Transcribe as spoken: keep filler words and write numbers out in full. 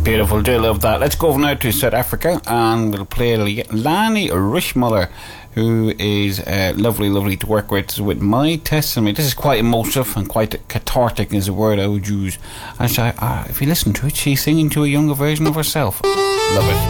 Beautiful, do love that. Let's go over now to South Africa and we'll play Lani Rischmuller, who is uh, lovely, lovely to work with, with My Testimony. This is quite emotive and quite cathartic is a word I would use. And so, uh, if you listen to it, she's singing to a younger version of herself. Love it.